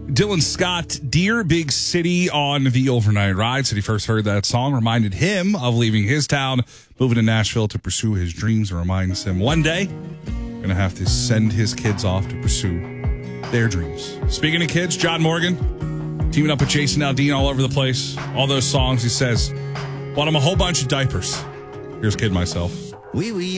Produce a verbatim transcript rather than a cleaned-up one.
Dylan Scott, Dear Big City on the overnight ride. Said he first heard that song, reminded him of leaving his town, moving to Nashville to pursue his dreams. It reminds him one day, going to have to send his kids off to pursue their dreams. Speaking of kids, John Morgan, teaming up with Jason Aldean all over the place. All those songs, he says, bought him a whole bunch of diapers. Here's Kid Myself. Wee wee.